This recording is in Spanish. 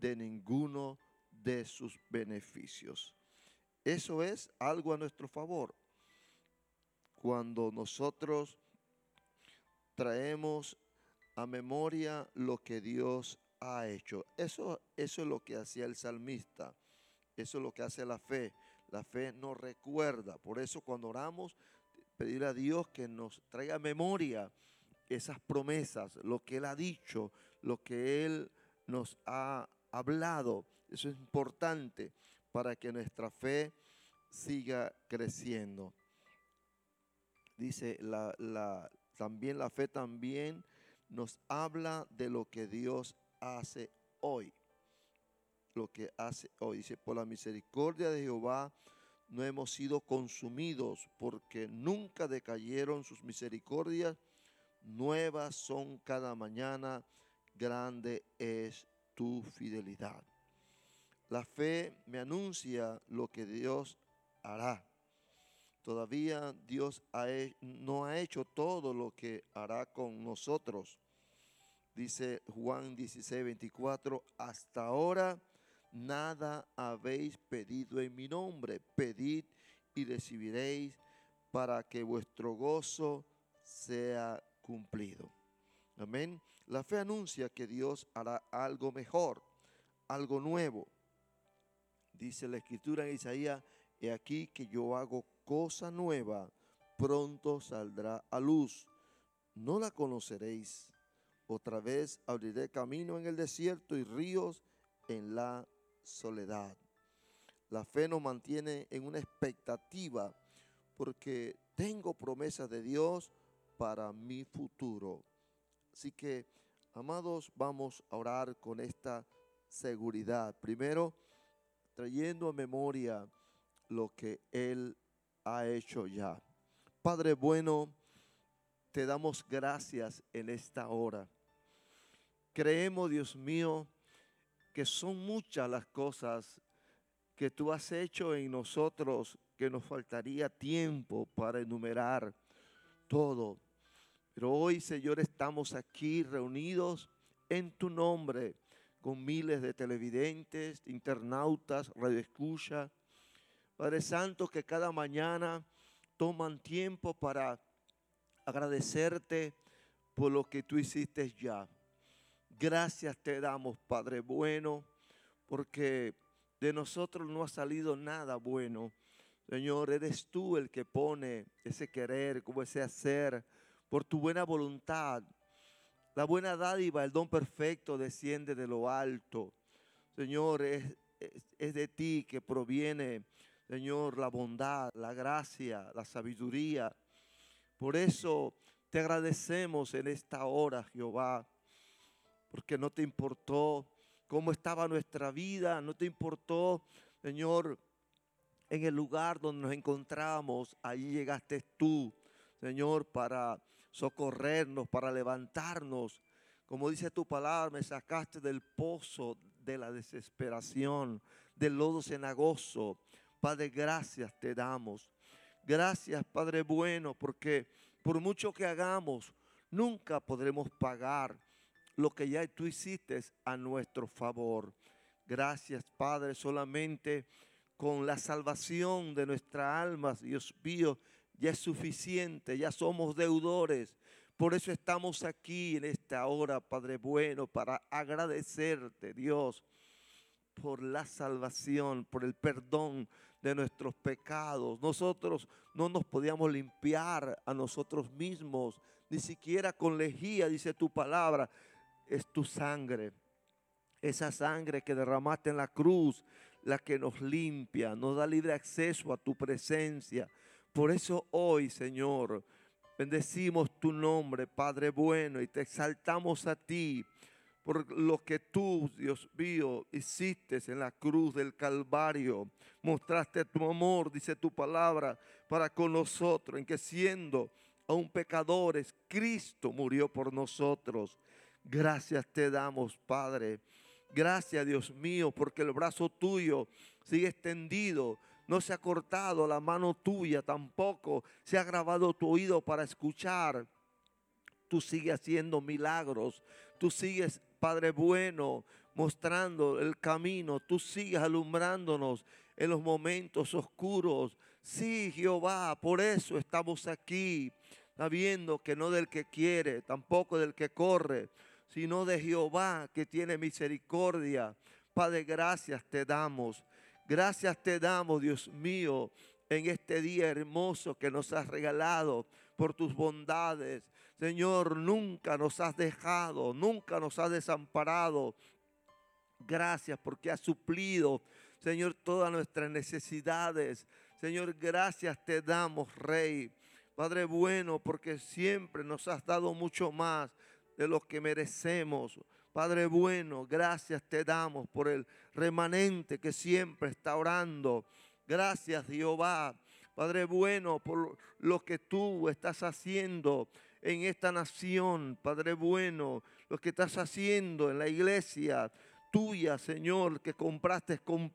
de ninguno de sus beneficios. Eso es algo a nuestro favor. Cuando nosotros traemos a memoria lo que Dios ha hecho. Eso es lo que hacía el salmista. Eso es lo que hace la fe. La fe nos recuerda. Por eso cuando oramos, pedir a Dios que nos traiga a memoria esas promesas, lo que Él ha dicho, lo que Él nos ha hablado. Eso es importante para que nuestra fe siga creciendo. Dice también la fe también nos habla de lo que Dios hace hoy. Lo que hace hoy. Dice, por la misericordia de Jehová no hemos sido consumidos, porque nunca decayeron sus misericordias. Nuevas son cada mañana, grande es tu fidelidad. La fe me anuncia lo que Dios hará. Todavía Dios no ha hecho todo lo que hará con nosotros. Dice Juan 16:24, hasta ahora nada habéis pedido en mi nombre. Pedid y recibiréis para que vuestro gozo sea cumplido. Amén. La fe anuncia que Dios hará algo mejor, algo nuevo. Dice la Escritura en Isaías, he aquí que yo hago cosa nueva, pronto saldrá a luz. No la conoceréis. Otra vez abriré camino en el desierto y ríos en la soledad. La fe nos mantiene en una expectativa porque tengo promesas de Dios para mi futuro. Así que, amados, vamos a orar con esta seguridad. Primero, trayendo a memoria lo que Él ha hecho ya. Padre bueno, te damos gracias en esta hora. Creemos, Dios mío, que son muchas las cosas que tú has hecho en nosotros, que nos faltaría tiempo para enumerar todo. Pero hoy, Señor, estamos aquí reunidos en tu nombre, con miles de televidentes, internautas, radioescuchas. Padre Santo, que cada mañana toman tiempo para agradecerte por lo que tú hiciste ya. Gracias te damos, Padre bueno, porque de nosotros no ha salido nada bueno. Señor, eres tú el que pone ese querer, como ese hacer, por tu buena voluntad. La buena dádiva, el don perfecto desciende de lo alto. Señor, es de ti que proviene, Señor, la bondad, la gracia, la sabiduría. Por eso te agradecemos en esta hora, Jehová, porque no te importó cómo estaba nuestra vida, no te importó, Señor, en el lugar donde nos encontramos, allí llegaste tú, Señor, para socorrernos, para levantarnos. Como dice tu palabra, me sacaste del pozo de la desesperación, del lodo cenagoso. Padre, gracias te damos. Gracias, Padre bueno, porque por mucho que hagamos, nunca podremos pagar lo que ya tú hiciste a nuestro favor. Gracias, Padre, solamente con la salvación de nuestra alma, Dios mío, ya es suficiente, ya somos deudores. Por eso estamos aquí en esta hora, Padre bueno, para agradecerte, Dios, por la salvación, por el perdón de nuestros pecados. Nosotros no nos podíamos limpiar a nosotros mismos, ni siquiera con lejía, dice tu palabra. Es tu sangre, esa sangre que derramaste en la cruz, la que nos limpia, nos da libre acceso a tu presencia. Por eso hoy, Señor, bendecimos tu nombre, Padre bueno, y te exaltamos a ti por lo que tú, Dios mío, hiciste en la cruz del Calvario. Mostraste tu amor, dice tu palabra, para con nosotros, en que siendo aún pecadores, Cristo murió por nosotros. Gracias te damos, Padre. Gracias, Dios mío, porque el brazo tuyo sigue extendido. No se ha cortado la mano tuya, tampoco se ha grabado tu oído para escuchar. Tú sigues haciendo milagros. Tú sigues, Padre bueno, mostrando el camino. Tú sigues alumbrándonos en los momentos oscuros. Sí, Jehová, por eso estamos aquí, sabiendo que no del que quiere, tampoco del que corre, sino de Jehová que tiene misericordia. Padre, gracias te damos. Gracias te damos, Dios mío, en este día hermoso que nos has regalado por tus bondades. Señor, nunca nos has dejado, nunca nos has desamparado. Gracias porque has suplido, Señor, todas nuestras necesidades. Señor, gracias te damos, Rey. Padre bueno, porque siempre nos has dado mucho más de lo que merecemos. Padre bueno, gracias te damos por el remanente que siempre está orando. Gracias, Jehová. Padre bueno, por lo que tú estás haciendo en esta nación. Padre bueno, lo que estás haciendo en la iglesia tuya, Señor, que compraste con